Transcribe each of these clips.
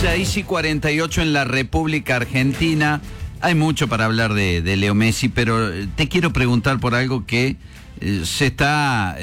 6:48 en la República Argentina. Hay mucho para hablar de Leo Messi, pero te quiero preguntar por algo que se está,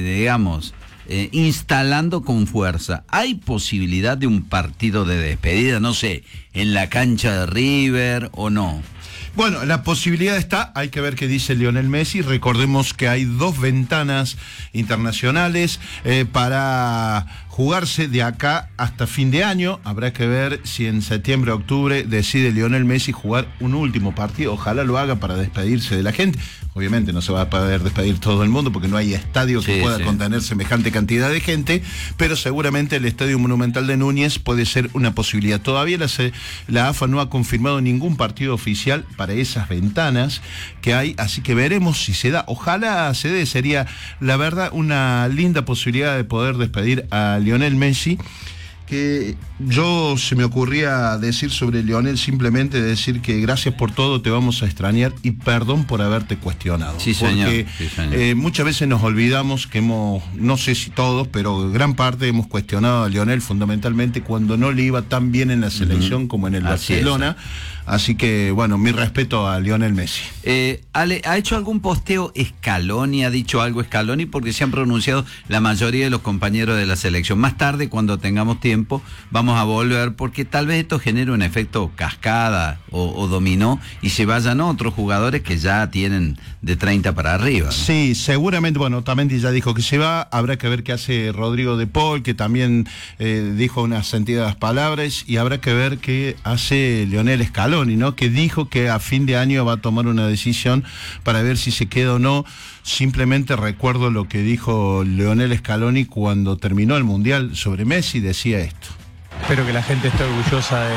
instalando con fuerza. ¿Hay posibilidad de un partido de despedida, no sé, en la cancha de River o no? Bueno, la posibilidad está, hay que ver qué dice Lionel Messi. Recordemos que hay 2 ventanas internacionales para jugarse de acá hasta fin de año. Habrá que ver si en septiembre o octubre decide Lionel Messi jugar un último partido. Ojalá lo haga para despedirse de la gente. Obviamente no se va a poder despedir todo el mundo porque no hay estadio que pueda contener semejante cantidad de gente, pero seguramente el Estadio Monumental de Núñez puede ser una posibilidad. Todavía la AFA no ha confirmado ningún partido oficial para esas ventanas que hay, así que veremos si se da. Ojalá se dé, sería la verdad una linda posibilidad de poder despedir a Lionel Messi. Que yo se me ocurría decir sobre Lionel, simplemente decir que gracias por todo, te vamos a extrañar y perdón por haberte cuestionado. Sí, señor. Porque sí, señor. Muchas veces nos olvidamos que no sé si todos, pero gran parte hemos cuestionado a Lionel fundamentalmente cuando no le iba tan bien en la selección como en el Barcelona. Así que, bueno, mi respeto a Lionel Messi. Ale, ¿ha hecho algún posteo Scaloni? ¿Ha dicho algo Scaloni? Porque se han pronunciado la mayoría de los compañeros de la selección. Más tarde, cuando tengamos tiempo, vamos a volver, porque tal vez esto genere un efecto cascada o dominó y se vayan otros jugadores que ya tienen de 30 para arriba, ¿no? Sí, seguramente, bueno, Otamendi ya dijo que se va, habrá que ver qué hace Rodrigo de Paul, que también dijo unas sentidas palabras, y habrá que ver qué hace Lionel Scaloni, ¿no? Que dijo que a fin de año va a tomar una decisión para ver si se queda o no. Simplemente recuerdo lo que dijo Lionel Scaloni cuando terminó el Mundial sobre Messi, decía esto. Espero que la gente esté orgullosa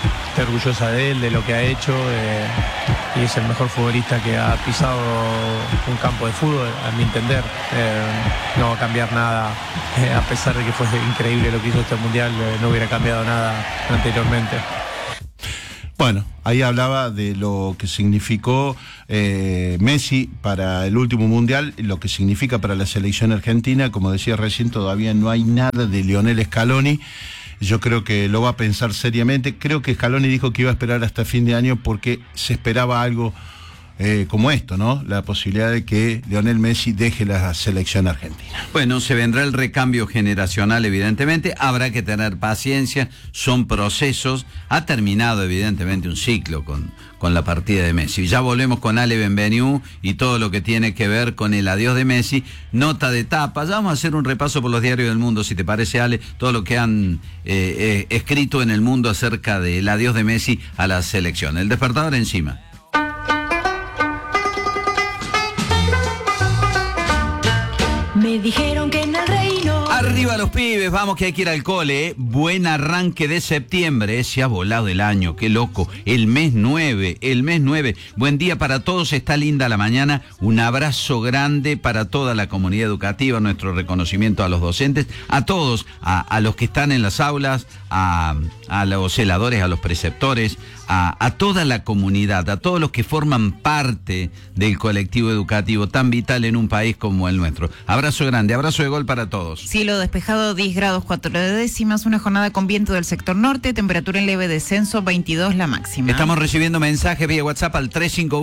de él, de lo que ha hecho, y es el mejor futbolista que ha pisado un campo de fútbol, a mi entender. No va a cambiar nada, a pesar de que fue increíble lo que hizo este Mundial, no hubiera cambiado nada anteriormente. Bueno, ahí hablaba de lo que significó Messi para el último Mundial, lo que significa para la selección argentina. Como decía recién, todavía no hay nada de Lionel Scaloni. Yo creo que lo va a pensar seriamente. Creo que Scaloni dijo que iba a esperar hasta fin de año porque se esperaba algo como esto, ¿no? La posibilidad de que Lionel Messi deje la selección argentina. Bueno, se vendrá el recambio generacional, evidentemente. Habrá que tener paciencia, son procesos. Ha terminado, evidentemente, un ciclo con la partida de Messi. Ya volvemos con Ale Benveniu y todo lo que tiene que ver con el adiós de Messi. Nota de tapa. Ya vamos a hacer un repaso por los diarios del mundo, si te parece, Ale, todo lo que han escrito en el mundo acerca del adiós de Messi a la selección. El despertador encima. Me dijeron que en el reino... Arriba los pibes, vamos que hay que ir al cole, ¿eh? Buen arranque de septiembre, se ha volado el año, qué loco. El mes 9. Buen día para todos, está linda la mañana. Un abrazo grande para toda la comunidad educativa, nuestro reconocimiento a los docentes, a todos, a los que están en las aulas, a los celadores, a los preceptores, a toda la comunidad, a todos los que forman parte del colectivo educativo tan vital en un país como el nuestro. Abrazo grande, abrazo de gol para todos. Cielo despejado, 10 grados 4 décimas, una jornada con viento del sector norte, temperatura en leve descenso, 22 la máxima. Estamos recibiendo mensajes vía WhatsApp al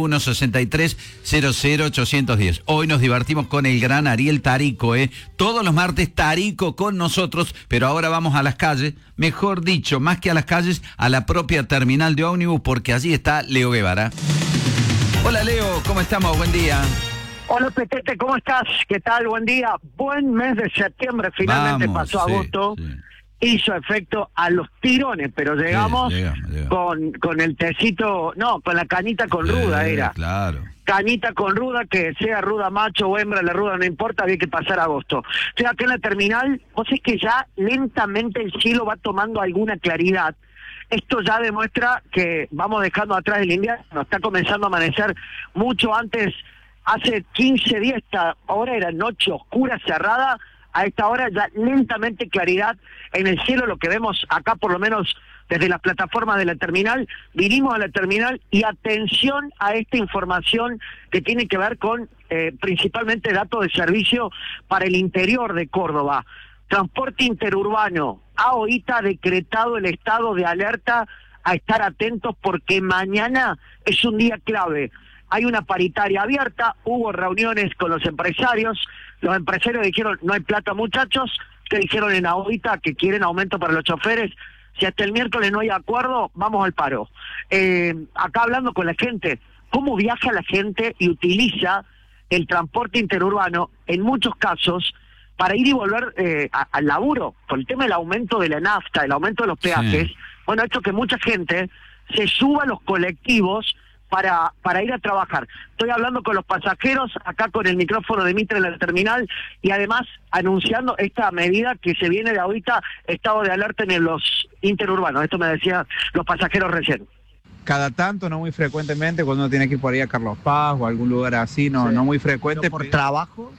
351-6300-810. Hoy nos divertimos con el gran Ariel Tarico, Todos los martes Tarico con nosotros, pero ahora vamos a las calles, mejor dicho, más que a las calles, a la propia terminal de ómnibus, porque allí está Leo Guevara. Hola Leo, ¿cómo estamos? Buen día. Hola Petete, ¿cómo estás? ¿Qué tal? Buen día. Buen mes de septiembre, finalmente pasó agosto. Sí. Hizo efecto a los tirones, pero llegamos con el tecito, no, con la canita con ruda era. Claro. Canita con ruda, que sea ruda macho o hembra, la ruda no importa, había que pasar agosto. O sea, acá en la terminal, vos es que ya lentamente el cielo va tomando alguna claridad. Esto ya demuestra que vamos dejando atrás el invierno, está comenzando a amanecer mucho antes. Hace 15 días, ahora era noche oscura, cerrada, a esta hora ya lentamente claridad en el cielo, lo que vemos acá por lo menos desde las plataformas de la terminal. Vinimos a la terminal y atención a esta información que tiene que ver con principalmente datos de servicio para el interior de Córdoba. Transporte interurbano, ahorita ha decretado el estado de alerta, a estar atentos porque mañana es un día clave. Hay una paritaria abierta, hubo reuniones con los empresarios dijeron, no hay plata muchachos, que dijeron en ahorita que quieren aumento para los choferes, si hasta el miércoles no hay acuerdo, vamos al paro. Acá hablando con la gente, cómo viaja la gente y utiliza el transporte interurbano, en muchos casos, para ir y volver al laburo, por el tema del aumento de la nafta, el aumento de los peajes. Sí. Bueno, ha hecho que mucha gente se suba a los colectivos para ir a trabajar. Estoy hablando con los pasajeros, acá con el micrófono de Mitre en la terminal, y además anunciando esta medida que se viene de ahorita, estado de alerta en los interurbanos. Esto me decían los pasajeros recién. Cada tanto, no muy frecuentemente, cuando uno tiene que ir por ahí a Carlos Paz o algún lugar así, no muy frecuente. ¿Pero por trabajo?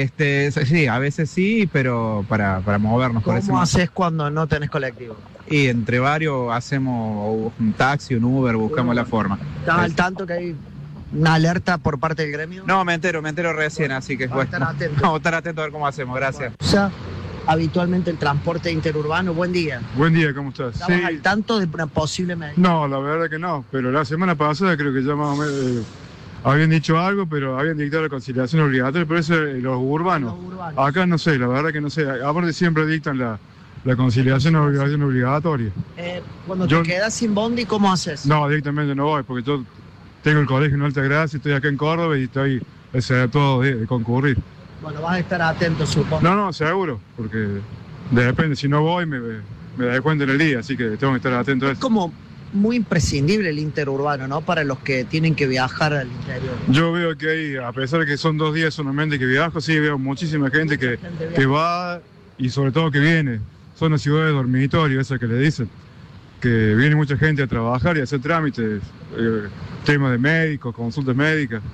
Sí, a veces sí, pero para movernos. ¿Cómo haces cuando no tenés colectivo? Y entre varios hacemos un taxi, un Uber, buscamos la forma. ¿Estás al tanto que hay una alerta por parte del gremio? No, me entero recién, así que vamos a estar atentos a ver cómo hacemos, gracias. O sea, habitualmente el transporte interurbano, buen día. Buen día, ¿cómo estás? ¿Estabas al tanto de una posible medida? No, la verdad que no, pero la semana pasada creo que ya más o menos habían dicho algo, pero habían dictado la conciliación obligatoria, pero eso es los urbanos. Acá no sé, la verdad que no sé, aparte siempre dictan la conciliación obligatoria. Cuando te quedas sin bondi, ¿cómo haces? No, directamente no voy, porque yo tengo el colegio en Altagracia, estoy acá en Córdoba y estoy todo de concurrir. Bueno, vas a estar atento, supongo. No, seguro, porque depende, si no voy me da cuenta en el día, así que tengo que estar atento a eso. Es como muy imprescindible el interurbano, ¿no? Para los que tienen que viajar al interior. Yo veo que hay, a pesar de que son 2 días solamente que viajo, sí veo muchísima gente que va y sobre todo que viene. Son las ciudades de dormitorio, esas que le dicen, que viene mucha gente a trabajar y a hacer trámites, temas de médicos, consultas médicas.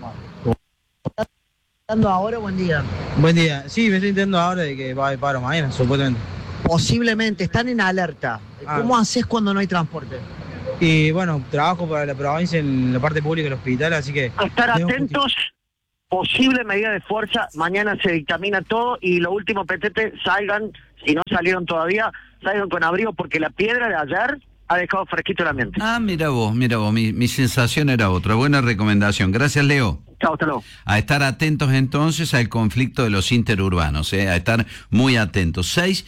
¿Estás entrando ahora? Buen día. Buen día. Sí, me estoy enterando ahora de que va a haber paro mañana, supuestamente. Posiblemente, están en alerta. ¿Cómo haces cuando no hay transporte? Y bueno, trabajo para la provincia en la parte pública del hospital, así que... A estar atentos, posible medida de fuerza, mañana se dictamina todo y lo último, Petete, salgan, si no salieron todavía, salgan con abrigo porque la piedra de ayer ha dejado fresquito el ambiente. Mira vos, mi sensación era otra. Buena recomendación. Gracias, Leo. Chao, hasta luego. A estar atentos entonces al conflicto de los interurbanos, a estar muy atentos.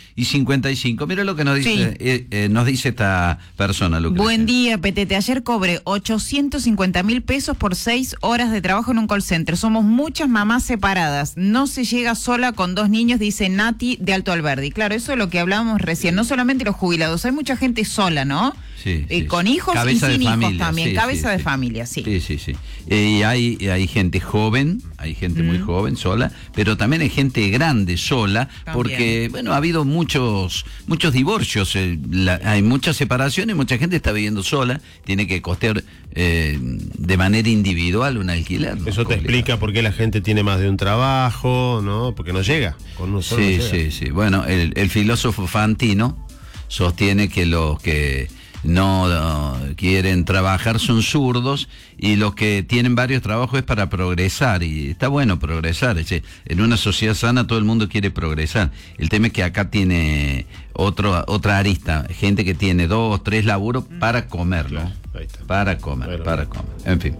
6:55. Mira lo que nos dice, nos dice esta persona, Lucrecia. Buen día, Petete. Ayer cobré 850.000 pesos por 6 horas de trabajo en un call center. Somos muchas mamás separadas. No se llega sola con 2 niños, dice Nati de Alto Alberdi. Claro, eso es lo que hablábamos recién. No solamente los jubilados, hay mucha gente sola, ¿no? Sí, con hijos cabeza y sin familia, hijos también, cabeza de familia, sí. Sí. Y hay gente joven, hay gente muy joven, sola, pero también hay gente grande, sola, también. Porque, bueno, ha habido muchos divorcios, hay muchas separaciones, mucha gente está viviendo sola, tiene que costear de manera individual un alquiler. ¿No? Eso te explica por qué la gente tiene más de un trabajo, ¿no? Porque no llega, con uno solo no llega. Sí. Bueno, el filósofo Fantino sostiene que los que no quieren trabajar son zurdos y los que tienen varios trabajos es para progresar, y está bueno progresar. En una sociedad sana todo el mundo quiere progresar. El tema es que acá tiene otra arista, gente que tiene 2, 3 laburos para comer, ¿no? Ahí está. Para comer. En fin.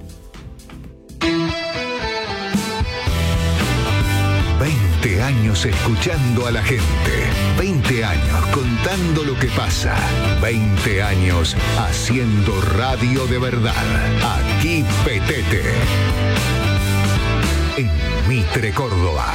20 años escuchando a la gente, 20 años contando lo que pasa, 20 años haciendo radio de verdad. Aquí Petete, en Mitre, Córdoba.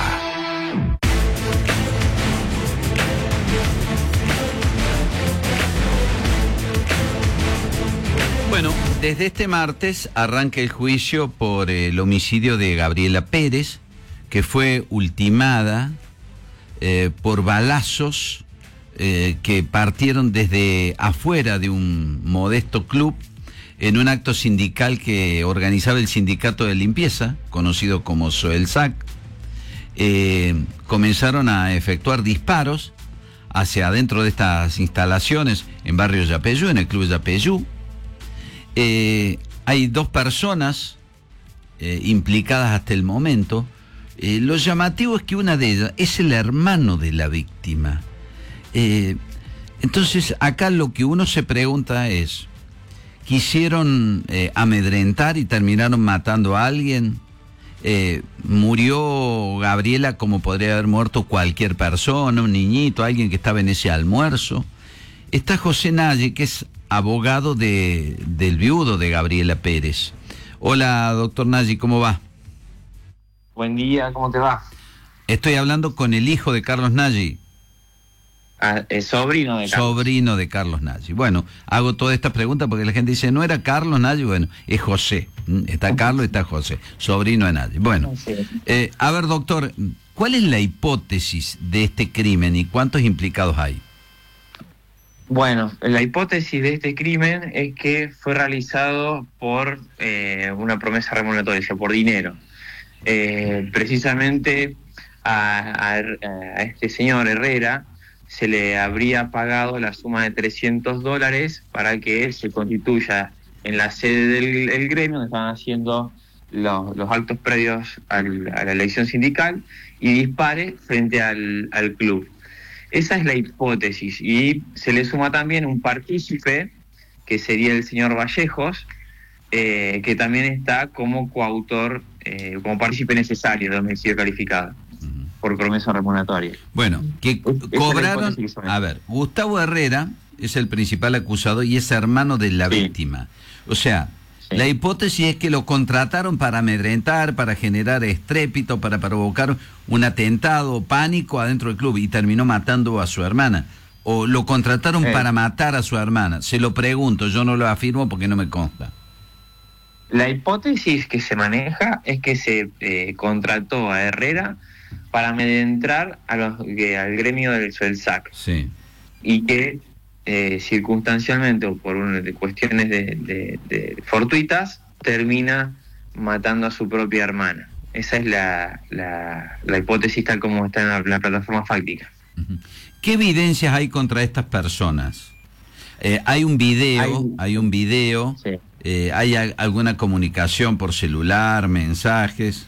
Bueno, desde este martes arranca el juicio por el homicidio de Gabriela Pérez, que fue ultimada por balazos que partieron desde afuera de un modesto club en un acto sindical que organizaba el sindicato de limpieza, conocido como SOELSAC. Comenzaron a efectuar disparos hacia adentro de estas instalaciones en barrio Yapeyú, en el club Yapeyú. Hay 2 personas implicadas hasta el momento. Lo llamativo es que una de ellas es el hermano de la víctima. Entonces, acá lo que uno se pregunta es, ¿quisieron amedrentar y terminaron matando a alguien? ¿Murió Gabriela como podría haber muerto cualquier persona, un niñito, alguien que estaba en ese almuerzo? Está José Nagy, que es abogado del viudo de Gabriela Pérez. Hola, doctor Nagy, ¿cómo va? Buen día, ¿cómo te va? Estoy hablando con el hijo de Carlos Nagy. Sobrino de Carlos. Sobrino de Carlos Nagy. Bueno, hago toda esta pregunta porque la gente dice, ¿no era Carlos Nagy? Bueno, es José. Está Carlos y está José, sobrino de Nagy. Bueno, a ver, doctor, ¿cuál es la hipótesis de este crimen y cuántos implicados hay? Bueno, la hipótesis de este crimen es que fue realizado por una promesa remuneratoria, o sea, por dinero. Precisamente a este señor Herrera se le habría pagado la suma de $300 para que él se constituya en la sede del gremio, donde estaban haciendo los actos previos a la elección sindical, y dispare frente al club. Esa es la hipótesis, y se le suma también un partícipe, que sería el señor Vallejos, que también está como coautor, como partícipe necesario de homicidio calificado por promesa remuneratoria. Bueno, que cobraron... A ver, Gustavo Herrera es el principal acusado y es hermano de la víctima. O sea, la hipótesis es que lo contrataron para amedrentar, para generar estrépito, para provocar un atentado, pánico adentro del club, y terminó matando a su hermana. O lo contrataron para matar a su hermana. Se lo pregunto, yo no lo afirmo porque no me consta. La hipótesis que se maneja es que se contrató a Herrera para amedrentar al gremio del SAC. Sí. Y que circunstancialmente o por cuestiones de fortuitas termina matando a su propia hermana. Esa es la hipótesis tal como está en la plataforma fáctica. ¿Qué evidencias hay contra estas personas? Hay un video, sí. ¿Hay alguna comunicación por celular, mensajes?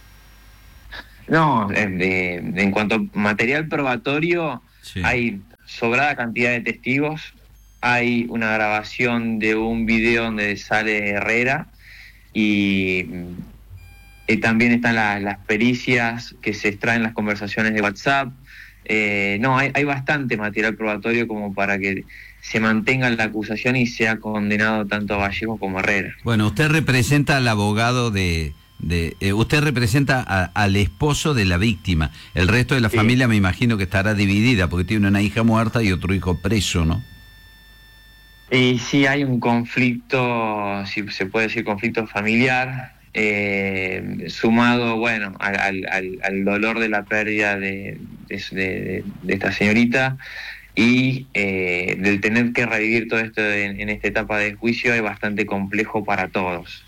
No, en cuanto a material probatorio, sí. Hay sobrada cantidad de testigos, hay una grabación de un video donde sale Herrera y también están las pericias que se extraen las conversaciones de WhatsApp. Hay bastante material probatorio como para que se mantenga la acusación y sea condenado tanto a Vallejo como a Herrera. Bueno, usted representa al abogado usted representa al esposo de la víctima. El resto de la familia me imagino que estará dividida porque tiene una hija muerta y otro hijo preso, ¿no? Y sí, hay un conflicto, si se puede decir conflicto familiar, sumado, bueno, al dolor de la pérdida de esta señorita y del tener que revivir todo esto en esta etapa de juicio es bastante complejo para todos.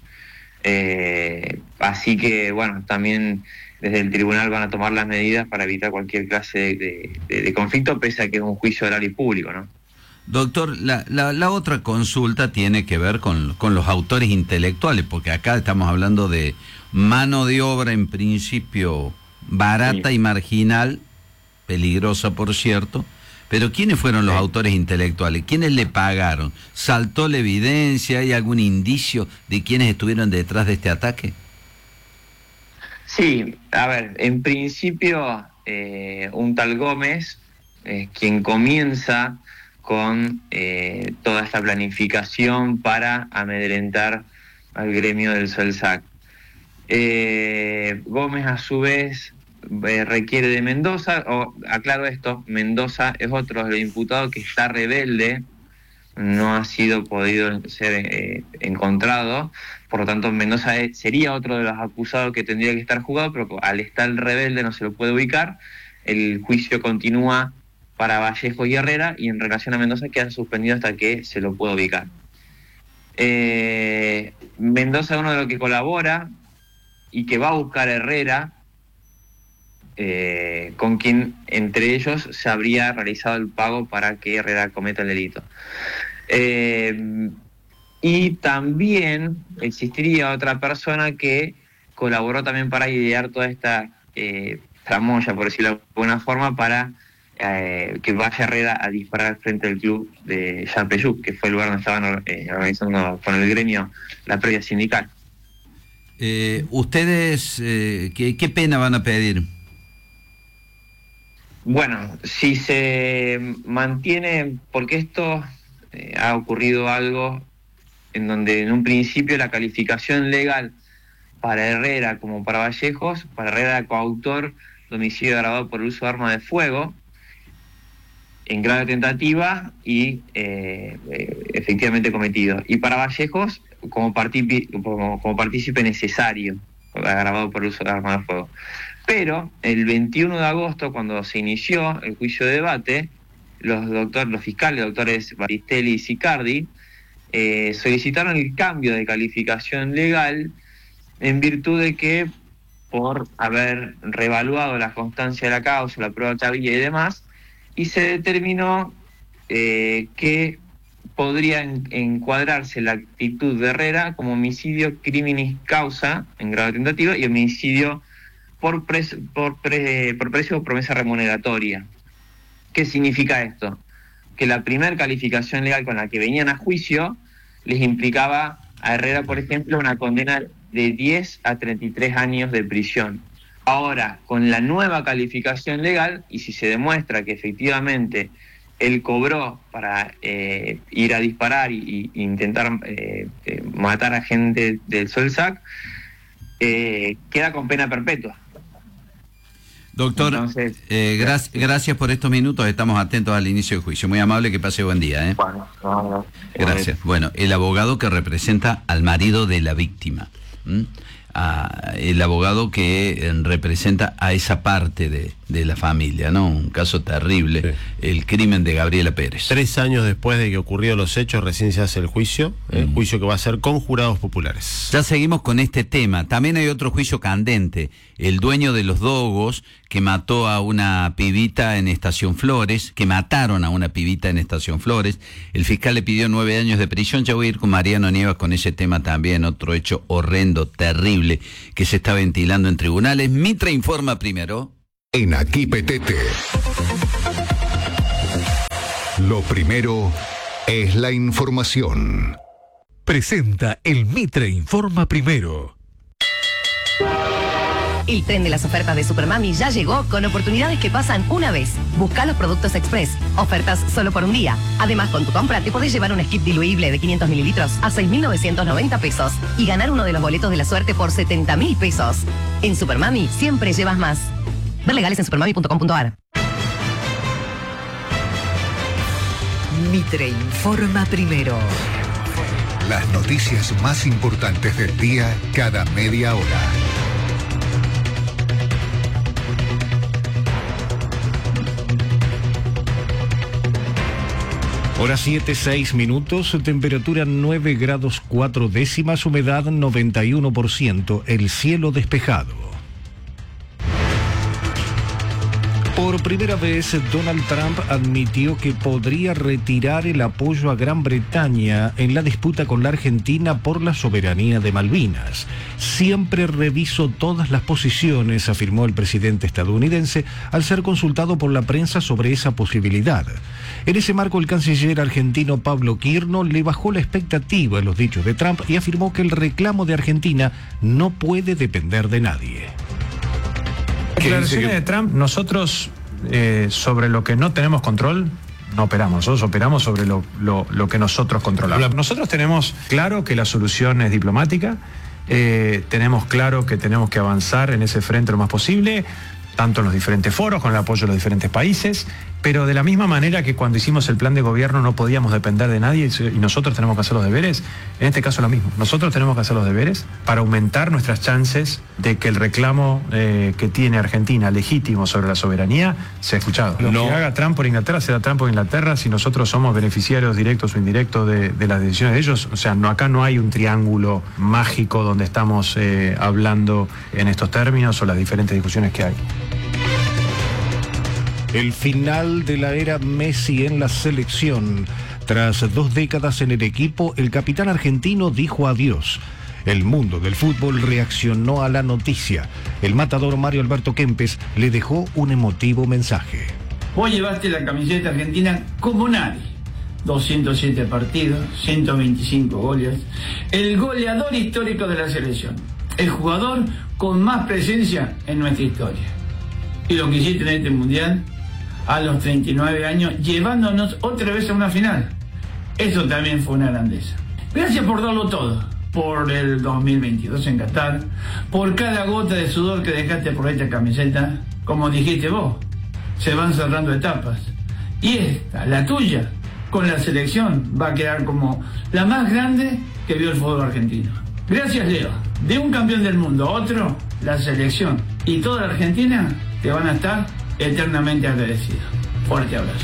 Así que, bueno, también desde el tribunal van a tomar las medidas para evitar cualquier clase de conflicto, pese a que es un juicio oral y público, ¿no? Doctor, la otra consulta tiene que ver con los autores intelectuales, porque acá estamos hablando de mano de obra en principio barata y marginal, peligrosa por cierto, pero ¿quiénes fueron los autores intelectuales? ¿Quiénes le pagaron? ¿Saltó la evidencia? ¿Hay algún indicio de quiénes estuvieron detrás de este ataque? Sí, a ver, en principio un tal Gómez, quien comienza con toda esta planificación para amedrentar al gremio del SAC. Gómez, a su vez, requiere de Mendoza, aclaro esto, Mendoza es otro de los imputados que está rebelde, no ha sido podido ser encontrado, por lo tanto Mendoza sería otro de los acusados que tendría que estar juzgado, pero al estar rebelde no se lo puede ubicar, el juicio continúa para Vallejo y Herrera, y en relación a Mendoza queda suspendido hasta que se lo pueda ubicar. Mendoza es uno de los que colabora y que va a buscar a Herrera, con quien entre ellos se habría realizado el pago para que Herrera cometa el delito. Y también existiría otra persona que colaboró también para idear toda esta tramoya, por decirlo de alguna forma, para que vaya Herrera a disparar frente al club de Yapeyú, que fue el lugar donde estaban organizando con el gremio la previa sindical. ¿Ustedes qué pena van a pedir? Bueno, si se mantiene, porque esto ha ocurrido algo en donde en un principio la calificación legal para Herrera como para Vallejos, para Herrera coautor de homicidio agravado por el uso de arma de fuego en grado de tentativa y efectivamente cometido. Y para Vallejos como partícipe necesario, agravado por el uso de arma de fuego. Pero el 21 de agosto, cuando se inició el juicio de debate, los fiscales, doctores Baristelli y Sicardi, solicitaron el cambio de calificación legal en virtud de que, por haber reevaluado la constancia de la causa, la prueba chavilla y demás, y se determinó que podría encuadrarse la actitud de Herrera como homicidio criminis causa en grado de tentativa y homicidio por precio o promesa remuneratoria. ¿Qué significa esto? Que la primer calificación legal con la que venían a juicio les implicaba a Herrera, por ejemplo, una condena de 10 a 33 años de prisión. Ahora, con la nueva calificación legal, y si se demuestra que efectivamente él cobró para ir a disparar e intentar matar a gente del Solsac, queda con pena perpetua. Doctor, entonces, gracias por estos minutos, estamos atentos al inicio del juicio. Muy amable, que pase buen día. Bueno, gracias. Bueno, el abogado que representa al marido de la víctima. El abogado que representa a esa parte de la familia, ¿no? Un caso terrible, sí. El crimen de Gabriela Pérez. 3 años después de que ocurrieron los hechos, recién se hace el juicio que va a ser con jurados populares. Ya seguimos con este tema. También hay otro juicio candente. El dueño de los dogos que mató a una pibita en Estación Flores, que mataron a una pibita en Estación Flores. El fiscal le pidió 9 años de prisión. Ya voy a ir con Mariano Nievas con ese tema también. Otro hecho horrendo, terrible, que se está ventilando en tribunales. Mitra informa primero. En Aquí Petete. Lo primero es la información. Presenta el Mitre Informa Primero. El tren de las ofertas de Supermami ya llegó con oportunidades que pasan una vez. Busca los productos Express. Ofertas solo por un día. Además, con tu compra te podés llevar un skip diluible de 500 mililitros a 6.990 pesos y ganar uno de los boletos de la suerte por 70.000 pesos. En Supermami siempre llevas más. Ver legales en supermami.com.ar. Mitre Informa Primero. Las noticias más importantes del día cada media hora. Hora 7:06, temperatura 9 grados 4 décimas, humedad 91%, el cielo despejado. Por primera vez, Donald Trump admitió que podría retirar el apoyo a Gran Bretaña en la disputa con la Argentina por la soberanía de Malvinas. Siempre reviso todas las posiciones, afirmó el presidente estadounidense al ser consultado por la prensa sobre esa posibilidad. En ese marco, el canciller argentino Pablo Quirno le bajó la expectativa a los dichos de Trump y afirmó que el reclamo de Argentina no puede depender de nadie. Declaraciones de Trump, nosotros sobre lo que no tenemos control, no operamos. Nosotros operamos sobre lo que nosotros controlamos. Nosotros tenemos claro que la solución es diplomática, tenemos claro que tenemos que avanzar en ese frente lo más posible, tanto en los diferentes foros, con el apoyo de los diferentes países, pero de la misma manera que cuando hicimos el plan de gobierno no podíamos depender de nadie y nosotros tenemos que hacer los deberes, en este caso lo mismo. Nosotros tenemos que hacer los deberes para aumentar nuestras chances de que el reclamo que tiene Argentina legítimo sobre la soberanía sea escuchado. Lo que haga Trump por Inglaterra será Trump por Inglaterra si nosotros somos beneficiarios directos o indirectos de las decisiones de ellos. O sea, acá no hay un triángulo mágico donde estamos hablando en estos términos o las diferentes discusiones que hay. El final de la era Messi en la selección. Tras 2 décadas en el equipo, el capitán argentino dijo adiós. El mundo del fútbol reaccionó a la noticia. El matador Mario Alberto Kempes le dejó un emotivo mensaje. Vos llevaste la camiseta argentina como nadie. 207 partidos, 125 goles. El goleador histórico de la selección. El jugador con más presencia en nuestra historia. Y lo que hiciste en este mundial, a los 39 años, llevándonos otra vez a una final. Eso también fue una grandeza. Gracias por darlo todo. Por el 2022 en Qatar. Por cada gota de sudor que dejaste por esta camiseta. Como dijiste vos, se van cerrando etapas. Y esta, la tuya, con la selección, va a quedar como la más grande que vio el fútbol argentino. Gracias, Leo. De un campeón del mundo a otro, la selección y toda la Argentina te van a estar eternamente agradecidos. Fuerte abrazo.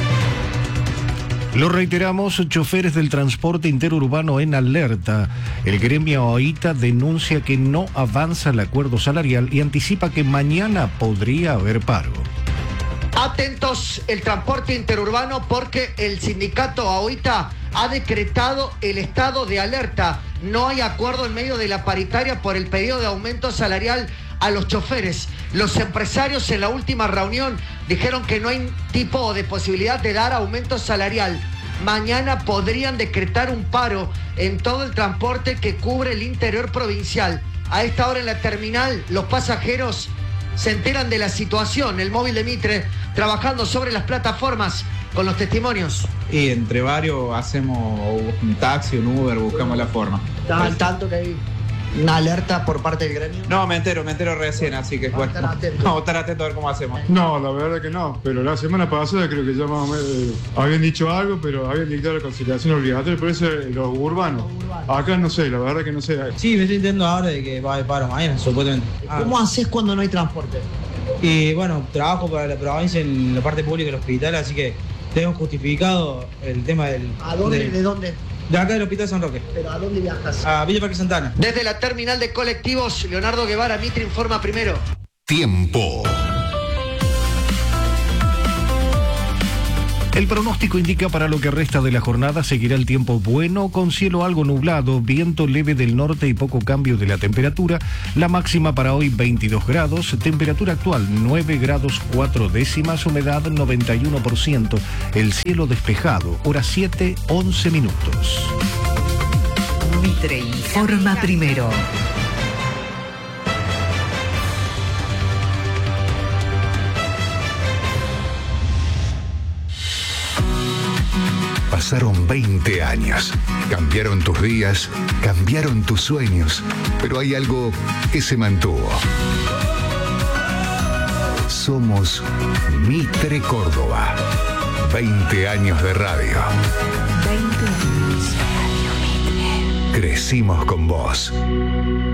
Lo reiteramos, choferes del transporte interurbano en alerta. El gremio AOITA denuncia que no avanza el acuerdo salarial y anticipa que mañana podría haber paro. Atentos el transporte interurbano porque el sindicato AOITA ha decretado el estado de alerta. No hay acuerdo en medio de la paritaria por el pedido de aumento salarial a los choferes. Los empresarios en la última reunión dijeron que no hay tipo de posibilidad de dar aumento salarial. Mañana podrían decretar un paro en todo el transporte que cubre el interior provincial. A esta hora en la terminal, los pasajeros se enteran de la situación. El móvil de Mitre trabajando sobre las plataformas con los testimonios. Y entre varios hacemos un taxi, un Uber, buscamos la forma. ¿Estás al tanto que hay una alerta por parte del gremio? No, me entero recién, así que bueno. Vamos a estar atentos a ver cómo hacemos. No, la verdad que no, pero la semana pasada creo que ya más o menos, habían dicho algo, pero habían dictado la conciliación obligatoria, por eso los urbanos. Acá no sé, la verdad que no sé. Sí, me estoy enterando ahora de que va a haber paro mañana, supuestamente. ¿Cómo haces cuando no hay transporte? Y bueno, trabajo para la provincia en la parte pública del hospital, así que tengo justificado el tema del... ¿A dónde? ¿De dónde? De acá del Hospital San Roque. ¿Pero a dónde viajas? A Villa Parque Santana. Desde la terminal de colectivos, Leonardo Guevara, Mitre informa primero. Tiempo. El pronóstico indica para lo que resta de la jornada seguirá el tiempo bueno, con cielo algo nublado, viento leve del norte y poco cambio de la temperatura. La máxima para hoy 22 grados, temperatura actual 9 grados 4 décimas, humedad 91%, el cielo despejado, hora 7, 11 minutos. Mitre informa primero. Pasaron 20 años. Cambiaron tus días, cambiaron tus sueños, pero hay algo que se mantuvo. Somos Mitre Córdoba. 20 años de radio. 20 años de Radio Mitre. Crecimos con vos.